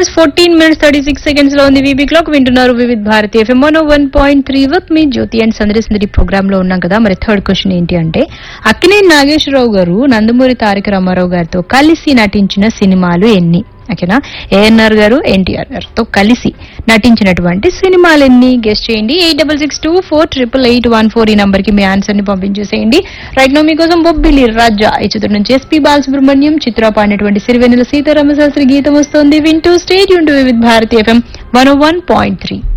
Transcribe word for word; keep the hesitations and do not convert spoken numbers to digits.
Hours fourteen minutes thirty six seconds లో ఉంది VB clock. వింటున్నారు Vividh Bharati FM one one point three with me Jyothi and సందరి సందరి programme లో ఉన్నాం కదా. మరి థర్డ్ క్వశ్చన్ ఏంటి అంటే, అక్కినేని నాగేశ్వరరావు గారు నందమూరి తారక రామారావు గారితో కలిసి నటించిన సినిమాలు ఎన్ని? ఓకేనా, ఏఎన్ఆర్ గారు ఎన్టీఆర్ గారితో కలిసి నటించినటువంటి సినిమాలు ఎన్ని గెస్ట్ చేయండి. Eight double six two four triple eight one four ఈ నంబర్ కి మీ ఆన్సర్ ని పంపించేసేయండి. రైట్ నో మీకోసం బొబ్బిలి రాజా ఈ చిత్రం నుంచి ఎస్పీ బాలసుబ్రహ్మణ్యం చిత్ర పాడినటువంటి సిరివెన్నెల సీతారామ శాస్త్రి గీతం వస్తుంది. వింటూ state Yoon to Vividh Bharati FM one one point three.